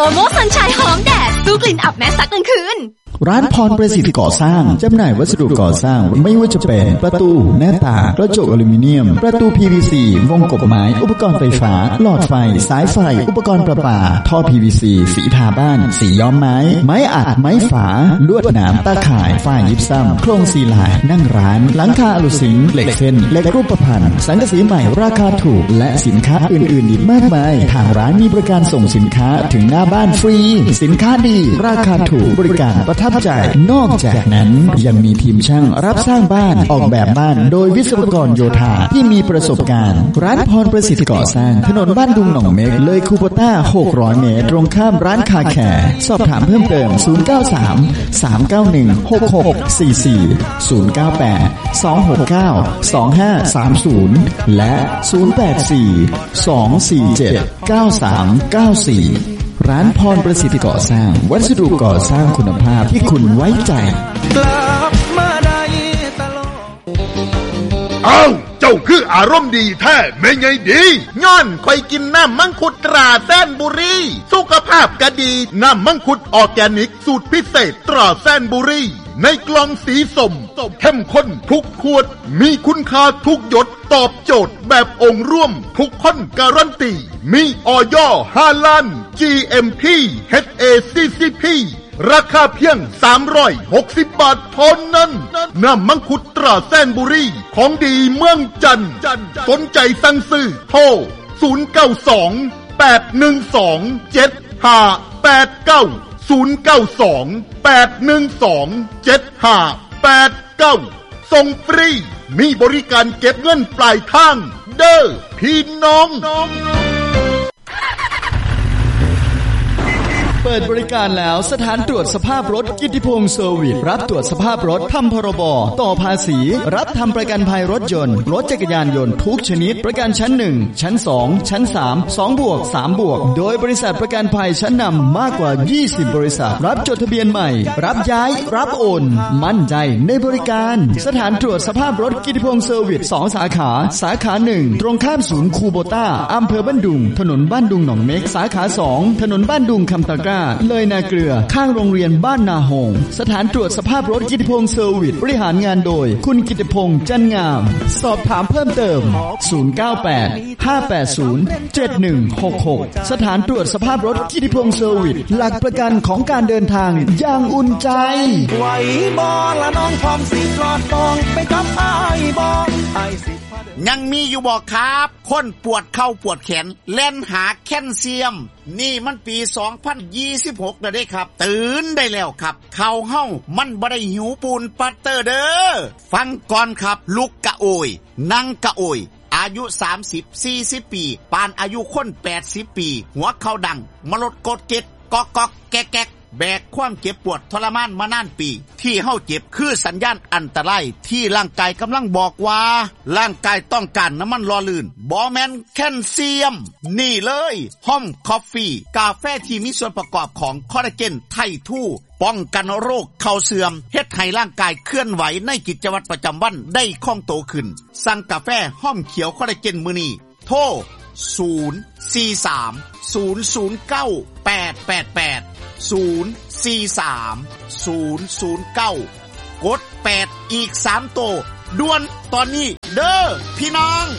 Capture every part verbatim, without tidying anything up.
โมสันชายหอมแดดสู้กลิ่นอับแม้ซักกลางคืนร้านพรประสิทธิ์ก่อสร้างจำหน่ายวัสดุก่อสร้างไม่ว่าจะเป็นประตูหน้าต่างกระจกอลูมิเนียมประตู พี วี ซี วงกบไม้อุปกรณ์ไฟฟ้าหลอดไฟสายไฟอุปกรณ์ประปาท่อ พี วี ซี สีทาบ้านสีย้อมไม้ไม้อัดไม้ฝาลวดหนามตาข่ายฝ้ายิปซัมโครงซีลานั่งร้านหลังคาอลูซิงเหล็กเส้นเหล็กรูปพรรณสังกะสีใหม่ราคาถูกและสินค้าอื่นๆอีกมากมายทางร้านมีบริการส่งสินค้าถึงหน้าบ้านฟรีสินค้าดีราคาถูกบริการประทับใจนอกจากนั้นยังมีทีมช่างรับสร้างบ้านออกแบบบ้านโดยวิศวกรโยธาที่มีประสบการณ์ร้านพรประสิทธิ์ก่อสร้างถนนบ้านดุงหนองเม็กเลยคูโบต้าหกร้อยเมตรตรงข้ามร้านคาแคร์สอบถามเพิ่มเติมศูนย์ เก้า สาม สาม เก้า หนึ่ง หก หก สี่ สี่ ศูนย์ เก้า แปด สอง หก เก้า สอง ห้า สาม ศูนย์และศูนย์ แปด สี่ สอง สี่ เจ็ด เก้า สาม เก้า สี่ร้านพรประสิทธิ์ก่อสร้างวัสดุก่อสร้างคุณภาพที่คุณไว้ใจกลับมาได้ตลอดอ้าวเจ้าคืออารมณ์ดีแท้แม่ไงดีย้อนคอยกินน้ำมังคุดตราแสนบุรีสุขภาพก็ดีน้ำมังคุดออร์แกนิกสูตรพิเศษตราแสนบุรีในกล่องสีส้มเข้มข้นทุกขวดมีคุณค่าทุกหยดตอบโจทย์แบบองค์ร่วมทุกคนการันตีมีอย.ห้าล้าน จี เอ็ม พี เอช เอ ซี ซี พี ราคาเพียงสามร้อยหกสิบบาทเท่านั้นน้ำมังคุดตราแสนบุรีของดีเมืองจันทร์สนใจสั่งซื้อโทรศูนย์ เก้า สอง แปด หนึ่ง สอง เจ็ด ห้า แปด เก้า ศูนย์ เก้า สอง แปด หนึ่ง สอง เจ็ด ห้า แปด เก้าส่งฟรีมีบริการเก็บเงินปลายทางเด้อพี่น้องเปิดบริการแล้วสถานตรวจสภาพรถกิตติพงษ์เซอร์วิสรับตรวจสภาพรถทำพรบต่อภาษีรับทำประกันภัยรถยนต์รถจักรยานยนต์ทุกชนิดประกันชั้นหนึ่งชั้นสองชั้นสาม สองบวกสามบวกโดยบริษัทประกันภัยชั้นนำมากกว่ายี่สิบบริษัทรับจดทะเบียนใหม่รับย้ายรับโอนมั่นใจในบริการสถานตรวจสภาพรถกิตติพงษ์เซอร์วิสสองสาขาสาขาหนึ่งตรงข้ามศูนย์คูโบต้าอำเภอบ้านดุงถนนบ้านดุงหนองเม็กสาขาสองถนนบ้านดุงคำตะกร้าเลยนาเกลือข้างโรงเรียนบ้านนาโฮงสถานตรวจสภาพรถกิตติพงษ์เซอร์วิสบริหารงานโดยคุณกิตติพงษ์จันงามสอบถามเพิ่มเติมศูนย์ เก้า แปด ห้า แปด ศูนย์ เจ็ด หนึ่ง หก หกสถานตรวจสภาพรถกิตติพงษ์เซอร์วิสหลักประกันของการเดินทางอย่างอุ่นใจไหวบ่ละน้องพร้อมสิกอดต้องไปกับอ้ายบ่อ้ายสิยังมีอยู่บ่ครับคนปวดเข่าปวดแขนเล่นหาแคลเซียมนี่มันปีสองพันยี่สิบหกแล้วเด้ครับตื่นได้แล้วครับเข่าเฮามันบ่ได้หิวปูนปัตเตอร์เด้อฟังก่อนครับลุกกะโอยนั่งกะโอยอายุสามสิบ สี่สิบปีปานอายุคนแปดสิบปีหัวเข่าดังมลดกดเก็ดก๊อกๆแก๊กๆแบกความเจ็บปวดทรมานมานานปีที่เฮาเจ็บคือสัญญาณอันตรายที่ร่างกายกำลังบอกว่าร่างกายต้องการน้ำมันหล่อลื่นบ่แม่นแคลเซียมนี่เลยห้อมคอฟฟี่กาแฟที่มีส่วนประกอบของคอลลาเจนไททูป้องกันโรคเข่าเสื่อมเฮ็ดให้ร่างกายเคลื่อนไหวในกิจวัตรประจำวันได้คล่องตัวขึ้นสั่งกาแฟห้อมเขียวคอลลาเจนมื้อนี้โทรศูนย์ สี่ สาม ศูนย์ ศูนย์ เก้า แปด แปด แปด ศูนย์ สี่ สาม ศูนย์ ศูนย์ เก้ากดแปดอีกสามโตด่วนตอนนี้เด้อพี่น้อง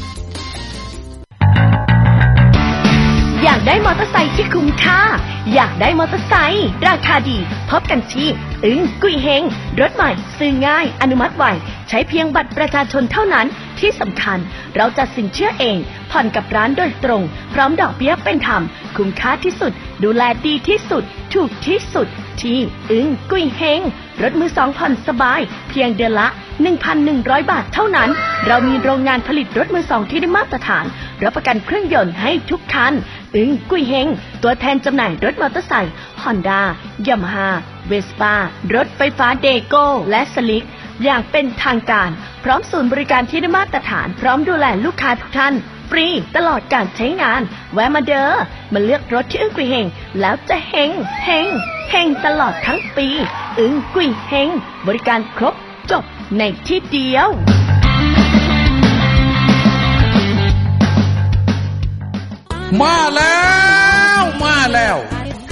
อยากได้มอเตอร์ไซค์ที่คุ้มค่าอยากได้มอเตอร์ไซค์ราคาดีพบกันที่อึ้งกุยเฮงรถใหม่ซื้อง่ายอนุมัติไวใช้เพียงบัตรประชาชนเท่านั้นที่สำคัญเราจัดสินเชื่อเองผ่อนกับร้านโดยตรงพร้อมดอกเบี้ยเป็นธรรมคุ้มค่าที่สุดดูแลดีที่สุดถูกที่สุดที่อึ้งกุยเฮงรถมือสองผ่อนสบายเพียงเดือนละ หนึ่งพันหนึ่งร้อย บาทเท่านั้นเรามีโรงงานผลิตรถมือสองที่ได้มาตรฐานรับประกันเครื่องยนต์ให้ทุกคันอึ้งกุยเฮงตัวแทนจำหน่ายรถมอเตอร์ไซค์ Honda Yamaha Vespa รถไฟฟ้าเดโก้และสลิกอย่างเป็นทางการพร้อมศูนย์บริการที่ได้มาตรฐานพร้อมดูแลลูกค้าทุกท่านฟรีตลอดการใช้งานแวะมาเด้อมาเลือกรถที่อึ้งกุยเฮงแล้วจะเฮงเฮงเฮงตลอดทั้งปีอึ้งกุยเฮงบริการครบจบในที่เดียวมาแล้วมาแล้ว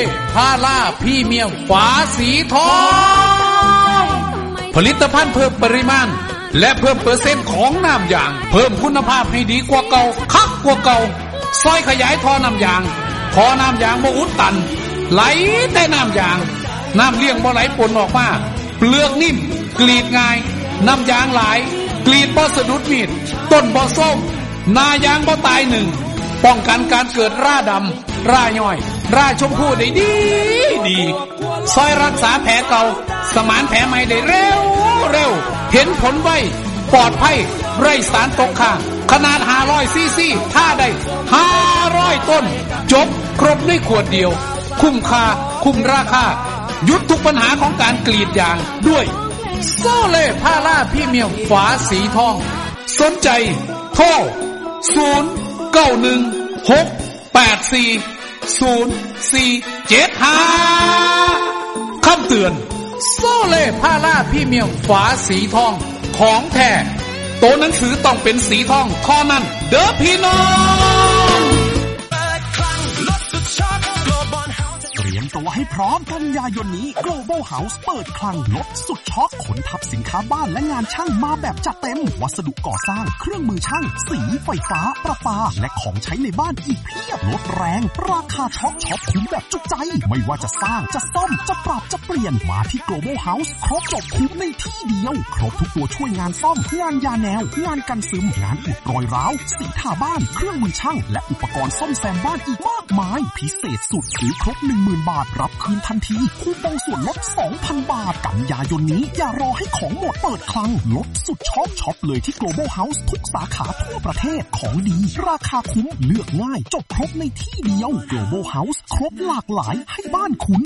พาล่าพรีเมียมฝาสีทองผลิตภัณฑ์เพิ่มปริมาณและเพิ่มเปอร์เซ็นต์ของน้ำยางเพิ่มคุณภาพให้ดีกว่าเก่าคักกว่าเก่าซอยขยายท่อน้ำยางท่อน้ำยางบ่อุดตันไหลแต่น้ำยางน้ำเลี้ยงบ่ไหลปนออกมาเปลือกนิ่มกรีดง่ายน้ำยางหลายกรีดบ่สะดุดมีดต้นบ่ส้มนายางบ่ตายหนึ่งป้องกันการเกิดราดำราย่อยราชมพูได้ดีดีซอยรักษาแผลเก่าสมานแผลใหม่ได้เร็วเร็วเห็นผลไวปลอดภัยไร้สารตกค้างขนาดห้าร้อยซีซีท่าได้ห้าร้อยต้นจบครบในขวดเดียวคุ้มค่าคุ้มราคาหยุดทุกปัญหาของการกรีดยางด้วยโซเล่พาล่าพรีเมียมฝาสีทองสนใจโทรศูนย์ เก้า หนึ่ง หก แปด สี่ ศูนย์ สี่ เจ็ด ห้าคำเตือนโซเล่พาล่าพรีเมียมฝาสีทองของแท้ตัวหนังสือต้องเป็นสีทองข้อนั้นเด้อพี่น้องเตรียมตัวให้พร้อมกันยายนนี้ Global House เปิดคลังลดสุดช็อคขนทับสินค้าบ้านและงานช่างมาแบบจัดเต็มวัสดุก่อสร้างเครื่องมือช่างสีไฟฟ้าประปาและของใช้ในบ้านอีกเพียบลดแรงราคาช็อคช็อปคุ้มแบบจุใจไม่ว่าจะสร้างจะซ่อมจะปรับจะเปลี่ยนมาที่ Global House ครบจบคุ้มในที่เดียวครบทุกตัวช่วยงานซ่อมงานยาแนวงานกันซึมงานอุดรอยร้าวสีทาบ้านเครื่องมือช่างและอุปกรณ์ซ่อมแซมบ้านอีกมากมายพิเศษสุดซื้อครบ หนึ่งหมื่น บาทรับคืนทันทีคูปองส่วนลด สองพัน บาทกันยายนนี้อย่ารอให้ของหมดเปิดคลังลดสุดช็อปช็อปเลยที่ Global House ทุกสาขาทั่วประเทศของดีราคาคุ้มเลือกง่ายจบครบในที่เดียว Global House ครบหลากหลายให้บ้านคุณ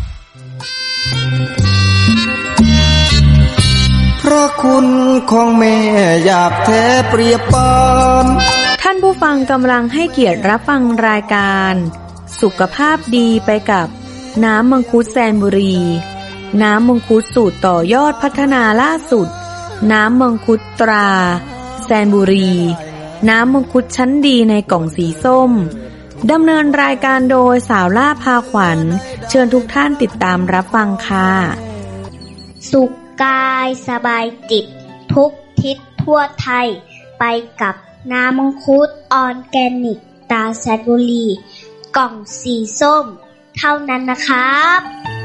เพราะคุณของแม่อยากแท้เปรียบปานท่านผู้ฟังกำลังให้เกียรติรับฟังรายการสุขภาพดีไปกับน้ำมังคุดแซนบุรีน้ำมังคุดสูตรต่อยอดพัฒนาล่าสุดน้ำมังคุดตราแซนบุรีน้ำมังคุดชั้นดีในกล่องสีส้มดำเนินรายการโดยสาวล่าพาขวัญเชิญทุกท่านติดตามรับฟังค่ะสุขกายสบายจิตทุกทิศทั่วไทยไปกับน้ำมังคุดออร์แกนิกตราแซนบุรีกล่องสีส้มเท่านั้นนะครับ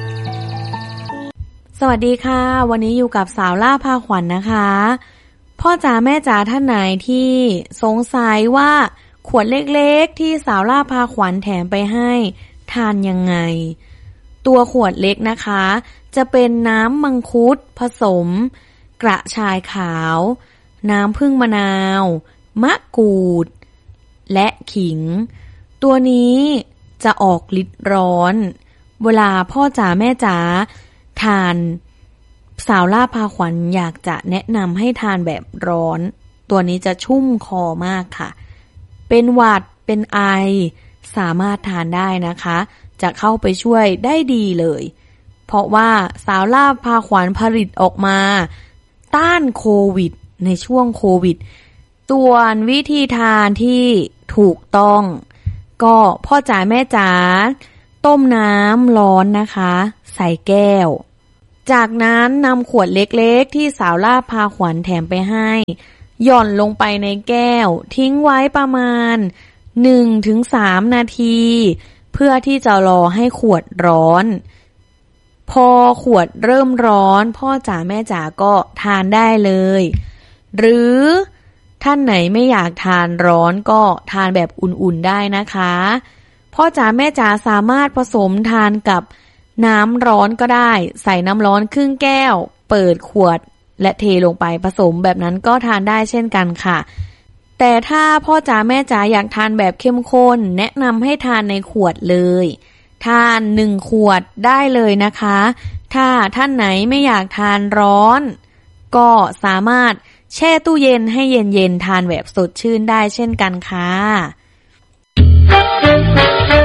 สวัสดีค่ะวันนี้อยู่กับสาวล่าพาขวัญ นะคะพ่อจ๋าแม่จ๋าท่านไหนที่สงสัยว่าขวดเล็กๆที่สาวล่าพาขวัญแถมไปให้ทานยังไงตัวขวดเล็กนะคะจะเป็นน้ำมังคุดผสมกระชายขาวน้ำผึ้งมะนาวมะกรูดและขิงตัวนี้จะออกฤทธิ์ร้อนเวลาพ่อจ๋าแม่จ๋าทานสาวล่าพาขวัญอยากจะแนะนำให้ทานแบบร้อนตัวนี้จะชุ่มคอมากค่ะเป็นหวัดเป็นไอสามารถทานได้นะคะจะเข้าไปช่วยได้ดีเลยเพราะว่าสาวล่าพาขวัญผลิตออกมาต้านโควิดในช่วงโควิดส่วนวิธีทานที่ถูกต้องก็พ่อจ๋าแม่จ๋าต้มน้ำร้อนนะคะใส่แก้วจากนั้นนำขวดเล็กๆที่สาวล่าพาขวัญแถมไปให้หย่อนลงไปในแก้วทิ้งไว้ประมาณ หนึ่งถึงสาม นาทีเพื่อที่จะรอให้ขวดร้อนพอขวดเริ่มร้อนพ่อจ๋าแม่จ๋าก็ทานได้เลยหรือท่านไหนไม่อยากทานร้อนก็ทานแบบอุ่นๆได้นะคะพ่อจ๋าแม่จ๋าสามารถผสมทานกับน้ำร้อนก็ได้ใส่น้ำร้อนครึ่งแก้วเปิดขวดและเทลงไปผสมแบบนั้นก็ทานได้เช่นกันค่ะแต่ถ้าพ่อจ๋าแม่จ๋าอยากทานแบบเข้มข้นแนะนำให้ทานในขวดเลยทานหนึ่งขวดได้เลยนะคะถ้าท่านไหนไม่อยากทานร้อนก็สามารถแช่ตู้เย็นให้เย็นๆทานแบบสดชื่นได้เช่นกันค่ะน้ำ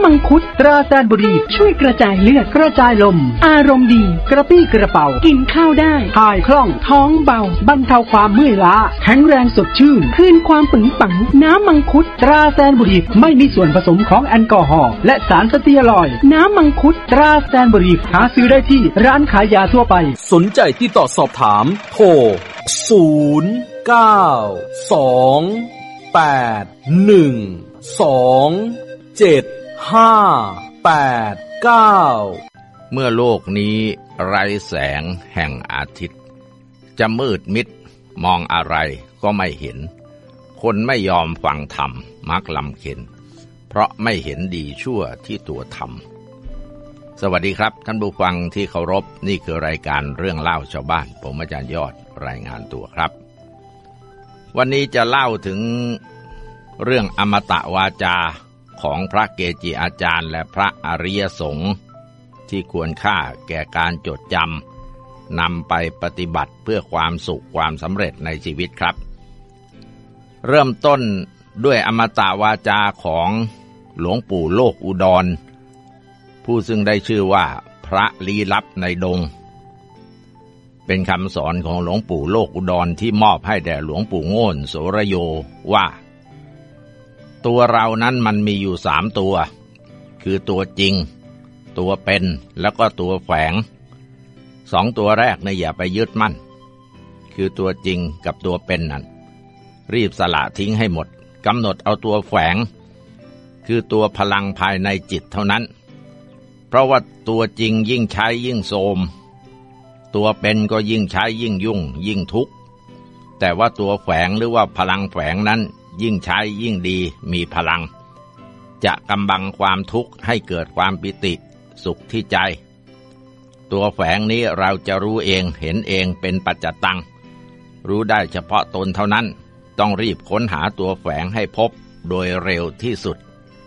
ำมังคุดตราแซนบุรีช่วยกระจายเลือดกระจายลมอารมณ์ดีกระปี้กระเป๋ากินข้าวได้ถ่ายคล่องท้องเบาบรรเทาความเมื่อยล้าแข็งแรงสดชื่นคืนความปึงปังน้ำมังคุดตราแซนบุรีไม่มีส่วนผสมของแอลกอฮอล์และสารสเตียรอยด์น้ำมังคุดตราแซนบุรีหาซื้อได้ที่ร้านขายยาทั่วไปสนใจที่ต่อสอบถามโทรศูนย์ เก้า สอง แปด หนึ่ง สอง เจ็ด ห้า แปด เก้าเมื่อโลกนี้ไร้แสงแห่งอาทิตย์จะมืดมิดมองอะไรก็ไม่เห็นคนไม่ยอมฟังธรรมมักลำเค็ญเพราะไม่เห็นดีชั่วที่ตัวทำสวัสดีครับท่านผู้ฟังที่เคารพนี่คือรายการเรื่องเล่าชาวบ้านผมอาจารย์ยอดรายงานตัวครับวันนี้จะเล่าถึงเรื่องอมตะวาจาของพระเกจิอาจารย์และพระอริยสงฆ์ที่ควรค่าแก่การจดจำนำไปปฏิบัติเพื่อความสุขความสำเร็จในชีวิตครับเริ่มต้นด้วยอมตะวาจาของหลวงปู่โลกอุดรผู้ซึ่งได้ชื่อว่าพระลี้ลับในดงเป็นคำสอนของหลวงปู่โลกอุดรที่มอบให้แด่หลวงปู่โง่นโสรโยว่าตัวเรานั้นมันมีอยู่สามตัวคือตัวจริงตัวเป็นแล้วก็ตัวแฝงสองตัวแรกเนี่ยอย่าไปยึดมั่นคือตัวจริงกับตัวเป็นนั้นรีบสละทิ้งให้หมดกำหนดเอาตัวแฝงคือตัวพลังภายในจิตเท่านั้นเพราะว่าตัวจริงยิ่งใช้ยิ่งโทรมตัวเป็นก็ยิ่งใช้ยิ่งยุ่งยิ่งทุกข์แต่ว่าตัวแฝงหรือว่าพลังแฝงนั้นยิ่งใช้ยิ่งดีมีพลังจะกำบังความทุกข์ให้เกิดความปิติสุขที่ใจตัวแฝงนี้เราจะรู้เองเห็นเองเป็นปัจจตังรู้ได้เฉพาะตนเท่านั้นต้องรีบค้นหาตัวแฝงให้พบโดยเร็วที่สุด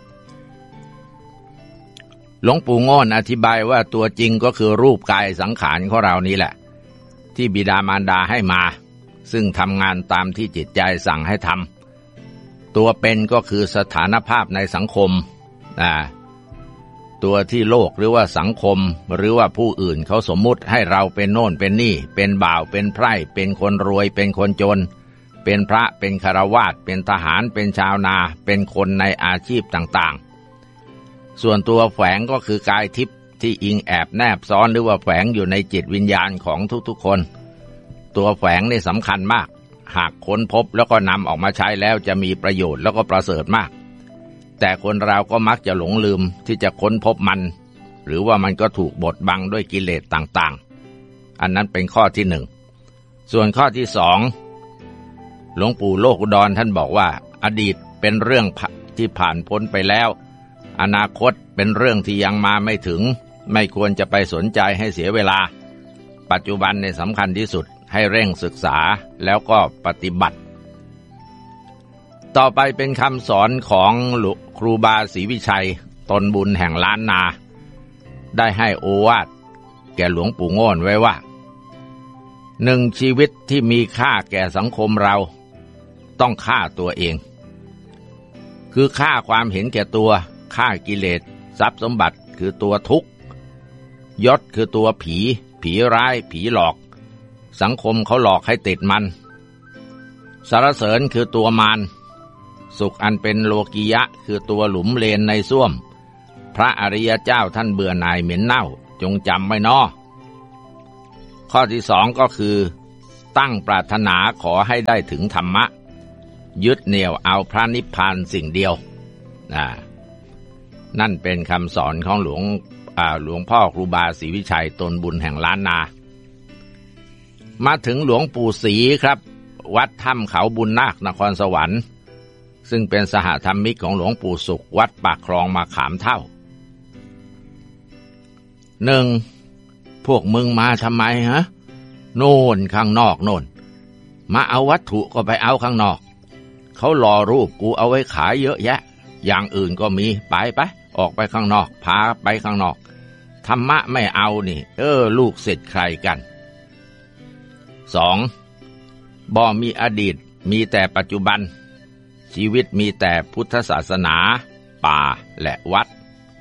หลวงปู่โง่นอธิบายว่าตัวจริงก็คือรูปกายสังขารของเรานี้แหละที่บิดามารดาให้มาซึ่งทำงานตามที่จิตใจสั่งให้ทำตัวเป็นก็คือสถานภาพในสังคมนะตัวที่โลกหรือว่าสังคมหรือว่าผู้อื่นเขาสมมุติให้เราเป็นโน่นเป็นนี่เป็นบ่าวเป็นไพร่เป็นคนรวยเป็นคนจนเป็นพระเป็นฆราวาสเป็นทหารเป็นชาวนาเป็นคนในอาชีพต่างๆส่วนตัวแฝงก็คือกายทิพย์ที่อิงแอบแนบซ้อนหรือว่าแฝงอยู่ในจิตวิญญาณของทุกๆคนตัวแฝงนี่สำคัญมากหากค้นพบแล้วก็นำออกมาใช้แล้วจะมีประโยชน์แล้วก็ประเสริฐมากแต่คนเราก็มักจะหลงลืมที่จะค้นพบมันหรือว่ามันก็ถูกบดบังด้วยกิเลสต่างๆอันนั้นเป็นข้อที่หนึ่งส่วนข้อที่สองหลวงปู่โลกอุดรท่านบอกว่าอดีตเป็นเรื่องที่ผ่านพ้นไปแล้วอนาคตเป็นเรื่องที่ยังมาไม่ถึงไม่ควรจะไปสนใจให้เสียเวลาปัจจุบันเนี่ยสำคัญที่สุดให้เร่งศึกษาแล้วก็ปฏิบัติต่อไปเป็นคำสอนของครูบาศรีวิชัยตนบุญแห่งล้านนาได้ให้โอวาทแก่หลวงปู่โง่นไว้ว่าหนึ่งชีวิตที่มีค่าแก่สังคมเราต้องฆ่าตัวเองคือฆ่าความเห็นแก่ตัวฆ่ากิเลสทรัพย์สมบัติคือตัวทุกข์ยศคือตัวผีผีร้ายผีหลอกสังคมเขาหลอกให้ติดมันสรรเสริญคือตัวมารสุขอันเป็นโลกียะคือตัวหลุมเลนในส้วมพระอริยเจ้าท่านเบื่อหน่ายเหม็นเน่าจงจำไว้น้อข้อที่สองก็คือตั้งปรารถนาขอให้ได้ถึงธรรมะยึดเหนี่ยวเอาพระนิพพานสิ่งเดียวนะนั่นเป็นคำสอนของหลวงอ่าหลวงพ่อครูบาศรีวิชัยตนบุญแห่งล้านนามาถึงหลวงปู่ศรีครับวัดถ้ำเขาบุญนาคนครสวรรค์ซึ่งเป็นสหธรรมิกของหลวงปู่สุขวัดปากคลองมาขามเท่าหนึ่งพวกมึงมาทำไมฮะโน่นข้างนอกโน่นมาเอาวัตถุก็ไปเอาข้างนอกเขาหล่อรูปกูเอาไว้ขายเยอะแยะอย่างอื่นก็มีไปไปออกไปข้างนอกพาไปข้างนอกธรรมะไม่เอานี่เออลูกศิษย์ใครกันสองบ่มีอดีตมีแต่ปัจจุบันชีวิตมีแต่พุทธศาสนาป่าและวัด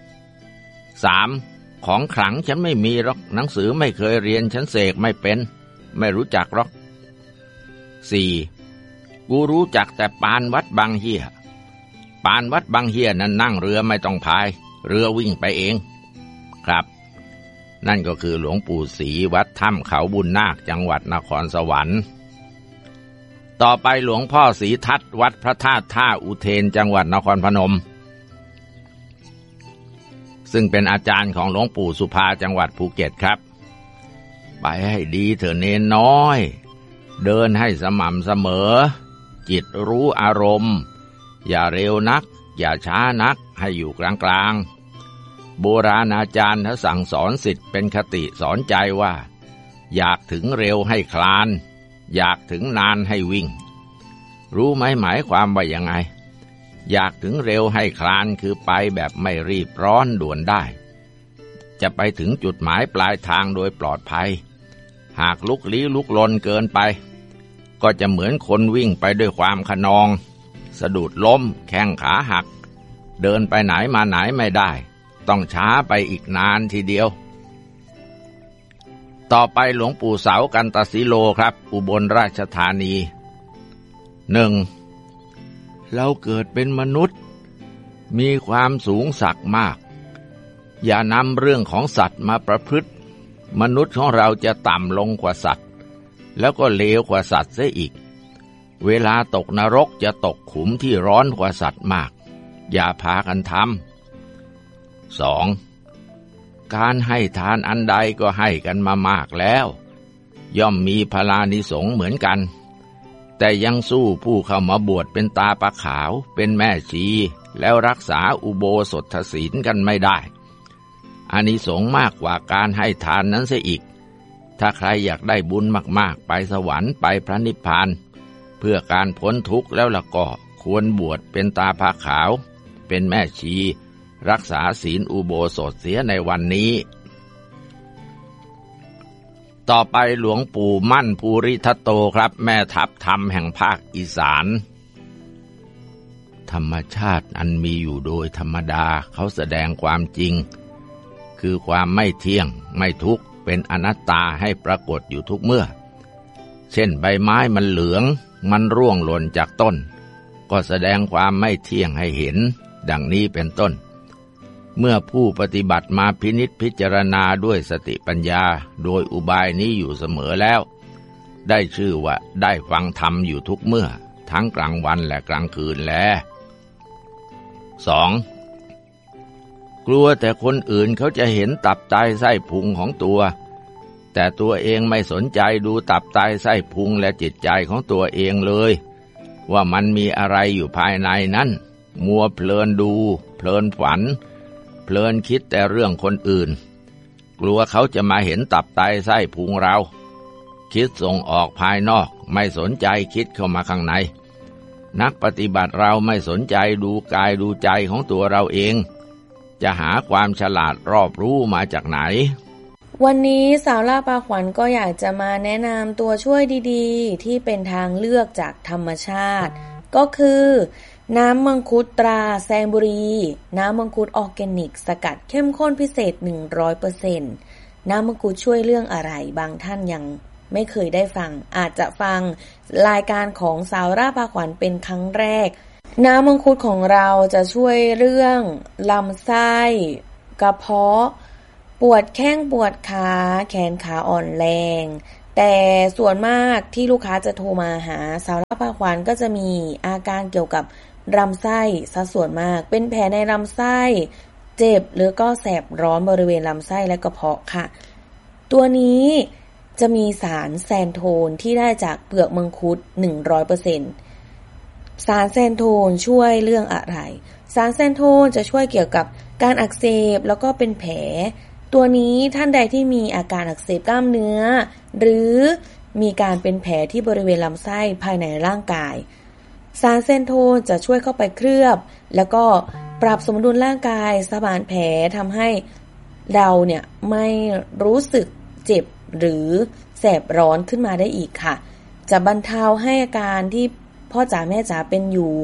สามของขลังฉันไม่มีหรอกหนังสือไม่เคยเรียนฉันเสกไม่เป็นไม่รู้จักหรอกสี่กูรู้จักแต่ปานวัดบางเฮียปานวัดบางเฮียนั้นนั่งเรือไม่ต้องพายเรือวิ่งไปเองครับนั่นก็คือหลวงปู่ศรีวัดถ้ำเขาบุญนาคจังหวัดนครสวรรค์ต่อไปหลวงพ่อศรีทัตวัดพระธาตุท่าอุเทนจังหวัดนครพนมซึ่งเป็นอาจารย์ของหลวงปู่สุภาจังหวัดภูเก็ตครับไปให้ดีเถอะเนนน้อยเดินให้สม่ำเสมอจิตรู้อารมณ์อย่าเร็วนักอย่าช้านักให้อยู่กลางๆโบราณอาจารย์ท่านสั่งสอนศิษย์เป็นคติสอนใจว่าอยากถึงเร็วให้คลานอยากถึงนานให้วิ่งรู้ไหมหมายความว่ายังไงอยากถึงเร็วให้คลานคือไปแบบไม่รีบร้อนด่วนได้จะไปถึงจุดหมายปลายทางโดยปลอดภัยหากลุกลี้ลุกลนเกินไปก็จะเหมือนคนวิ่งไปด้วยความขนองสะดุดล้มแข้งขาหักเดินไปไหนมาไหนไม่ได้ต้องช้าไปอีกนานทีเดียวต่อไปหลวงปู่เสากันตสีโลครับอุบลราชธานีหนึ่งเราเกิดเป็นมนุษย์มีความสูงสักมากอย่านำเรื่องของสัตว์มาประพฤติมนุษย์ของเราจะต่ำลงกว่าสัตว์แล้วก็เลวกว่าสัตว์เสียอีกเวลาตกนรกจะตกขุมที่ร้อนกว่าสัตว์มากอย่าพากันทำสองการให้ทานอันใดก็ให้กันมามากแล้วย่อมมีพลานิสงส์เหมือนกันแต่ยังสู้ผู้เข้ามาบวชเป็นตาปะขาวเป็นแม่ชีแล้วรักษาอุโบสถศีลกันไม่ได้อานิสงส์มากกว่าการให้ทานนั้นเสียอีกถ้าใครอยากได้บุญมากๆไปสวรรค์ไปพระนิพพานเพื่อการพ้นทุกข์แล้วล่ะก็ควรบวชเป็นตาผาขาวเป็นแม่ชีรักษาศีลอุโบสถเสียในวันนี้ต่อไปหลวงปู่มั่นภูริทัตโตครับแม่ทัพธรรมแห่งภาคอีสานธรรมชาติอันมีอยู่โดยธรรมดาเขาแสดงความจริงคือความไม่เที่ยงไม่ทุกข์เป็นอนัตตาให้ปรากฏอยู่ทุกเมื่อเช่นใบไม้มันเหลืองมันร่วงหล่นจากต้นก็แสดงความไม่เที่ยงให้เห็นดังนี้เป็นต้นเมื่อผู้ปฏิบัติมาพินิจพิจารณาด้วยสติปัญญาโดยอุบายนี้อยู่เสมอแล้วได้ชื่อว่าได้ฟังธรรมอยู่ทุกเมื่อทั้งกลางวันและกลางคืนแลสองกลัวแต่คนอื่นเขาจะเห็นตับไตไส้พุงของตัวแต่ตัวเองไม่สนใจดูตับไตไส้พุงและจิตใจของตัวเองเลยว่ามันมีอะไรอยู่ภายในนั้นมัวเพลินดูเพลินฝันเพลินคิดแต่เรื่องคนอื่นกลัวเขาจะมาเห็นตับไตไส้พุงเราคิดส่งออกภายนอกไม่สนใจคิดเข้ามาข้างในนักปฏิบัติเราไม่สนใจดูกายดูใจของตัวเราเองจะหาความฉลาดรอบรู้มาจากไหนวันนี้สาวล่าปาขวัญก็อยากจะมาแนะนำตัวช่วยดีๆที่เป็นทางเลือกจากธรรมชาติก็คือน้ำมังคุดตราแซงบุรีน้ำมังคุดออร์แกนิกสกัดเข้มข้นพิเศษ หนึ่งร้อยเปอร์เซ็นต์ น้ำมังคุดช่วยเรื่องอะไรบางท่านยังไม่เคยได้ฟังอาจจะฟังรายการของสาวล่าปาขวัญเป็นครั้งแรกน้ำมังคุดของเราจะช่วยเรื่องลำไส้กระเพาะปวดแข้งปวดขาแขนขาอ่อนแรงแต่ส่วนมากที่ลูกค้าจะโทรมาหาสาวล่าปาขวัญก็จะมีอาการเกี่ยวกับลำไส้ซะส่วนมากเป็นแผลในลำไส้เจ็บหรือก็แสบร้อนบริเวณลำไส้และกระเพาะค่ะตัวนี้จะมีสารแซนโทนที่ได้จากเปลือกมังคุด หนึ่งร้อยเปอร์เซ็นต์ สารแซนโทนช่วยเรื่องอะไรสารแซนโทนจะช่วยเกี่ยวกับการอักเสบแล้วก็เป็นแผลตัวนี้ท่านใดที่มีอาการอักเสบกล้ามเนื้อหรือมีการเป็นแผลที่บริเวณลำไส้ภายในร่างกายสารแซนโทนจะช่วยเข้าไปเคลือบแล้วก็ปรับสมดุลร่างกายสมานแผลทำให้เราเนี่ยไม่รู้สึกเจ็บหรือแสบร้อนขึ้นมาได้อีกค่ะจะบรรเทาให้อาการที่พ่อจ๋าแม่จ๋าเป็นอยู่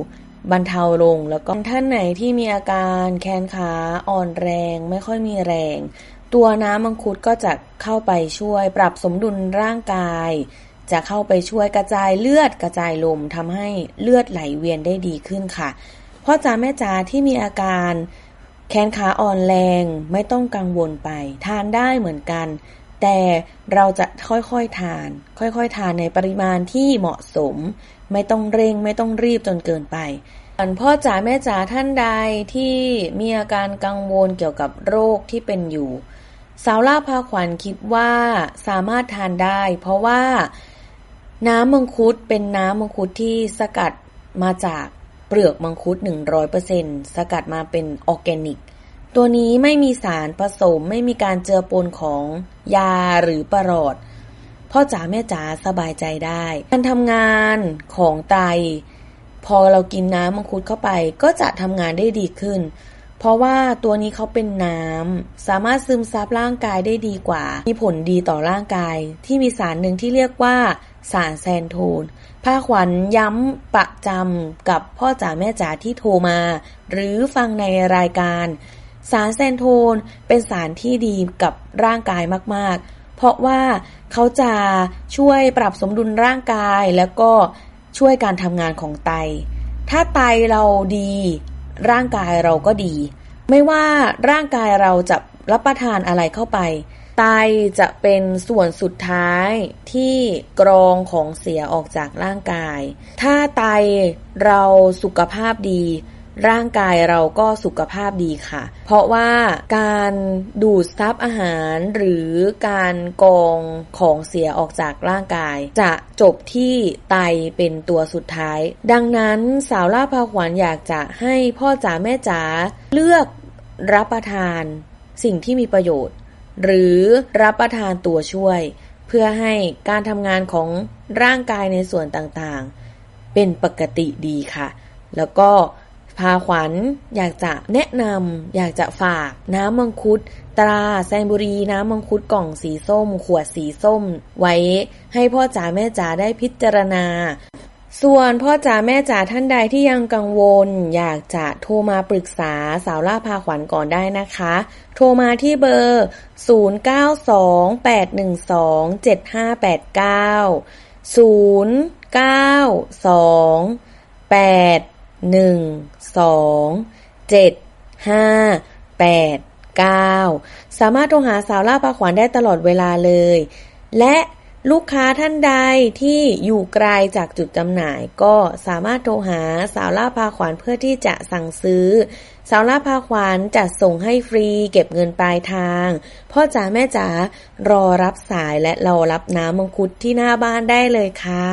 บรรเทาลงแล้วก็ท่านไหนที่มีอาการแขนขาอ่อนแรงไม่ค่อยมีแรงตัวน้ำมังคุดก็จะเข้าไปช่วยปรับสมดุลร่างกายจะเข้าไปช่วยกระจายเลือดกระจายลมทำให้เลือดไหลเวียนได้ดีขึ้นค่ะพ่อจ๋าแม่จ๋าที่มีอาการแขนขาอ่อนแรงไม่ต้องกังวลไปทานได้เหมือนกันแต่เราจะค่อยๆทานค่อยๆทานในปริมาณที่เหมาะสมไม่ต้องเร่งไม่ต้องรีบจนเกินไปพ่อจ๋าแม่จ๋าท่านใดที่มีอาการกังวลเกี่ยวกับโรคที่เป็นอยู่สาวล่าพาขวัญคิดว่าสามารถทานได้เพราะว่าน้ำมังคุดเป็นน้ำมังคุดที่สกัดมาจากเปลือกมังคุด หนึ่งร้อยเปอร์เซ็นต์ สกัดมาเป็นออร์แกนิกตัวนี้ไม่มีสารผสมไม่มีการเจือปนของยาหรือประหลอดพ่อจ๋าแม่จ๋าสบายใจได้การทำงานของไตพอเรากินน้ำมังคุดเข้าไปก็จะทำงานได้ดีขึ้นเพราะว่าตัวนี้เขาเป็นน้ำสามารถซึมซับร่างกายได้ดีกว่ามีผลดีต่อร่างกายที่มีสารหนึ่งที่เรียกว่าสารแซนโทนพาขวัญย้ำประจำกับพ่อจ๋าแม่จ๋าที่โทรมาหรือฟังในรายการสารแซนโทนเป็นสารที่ดีกับร่างกายมากๆเพราะว่าเขาจะช่วยปรับสมดุลร่างกายแล้วก็ช่วยการทำงานของไตถ้าไตเราดีร่างกายเราก็ดีไม่ว่าร่างกายเราจะรับประทานอะไรเข้าไปไตจะเป็นส่วนสุดท้ายที่กรองของเสียออกจากร่างกายถ้าไตเราสุขภาพดีร่างกายเราก็สุขภาพดีค่ะเพราะว่าการดูดซับอาหารหรือการกรองของเสียออกจากร่างกายจะจบที่ไตเป็นตัวสุดท้ายดังนั้นสาวล่าพาขวัญอยากจะให้พ่อจ๋าแม่จ๋าเลือกรับประทานสิ่งที่มีประโยชน์หรือรับประทานตัวช่วยเพื่อให้การทำงานของร่างกายในส่วนต่างๆเป็นปกติดีค่ะแล้วก็พาขวัญอยากจะแนะนำอยากจะฝากน้ำมังคุดตราแซนบุรีน้ำมังคุดกล่องสีส้มขวดสีส้มไว้ให้พ่อจ๋าแม่จ๋าได้พิจารณาส่วนพ่อจ๋าแม่จ๋าท่านใดที่ยังกังวลอยากจะโทรมาปรึกษาสาวล่าพาขวัญก่อนได้นะคะโทรมาที่เบอร์ศูนย์ เก้า สอง แปด หนึ่ง สอง เจ็ด ห้า แปด เก้า ศูนย์ เก้า สอง แปด หนึ่ง สอง เจ็ด ห้า แปด เก้าสามารถโทรหาสาวล่าพาขวัญได้ตลอดเวลาเลยและลูกค้าท่านใดที่อยู่ไกลจากจุดจำหน่ายก็สามารถโทรหาสาวล่าพาขวัญเพื่อที่จะสั่งซื้อสาวล่าพาขวัญจัดส่งให้ฟรีเก็บเงินปลายทางพ่อจ๋าแม่จ๋ารอรับสายและรอรับน้ำมังคุดที่หน้าบ้านได้เลยค่ะ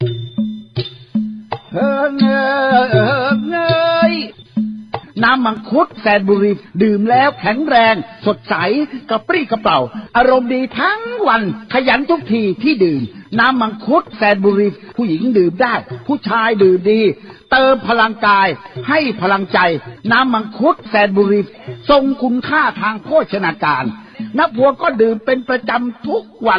เฮ้ยเฮ้ยน้ำมังคุดแสนบุรีดื่มแล้วแข็งแรงสดใสกระปรี้กระเป๋าอารมณ์ดีทั้งวันขยันทุกทีที่ดื่มน้ำมังคุดแสนบุรีผู้หญิงดื่มได้ผู้ชายดื่มดีเติมพลังกายให้พลังใจน้ำมังคุดแสนบุรีทรงคุณค่าทางโภชนาการนักพวกก็ดื่มเป็นประจำทุกวัน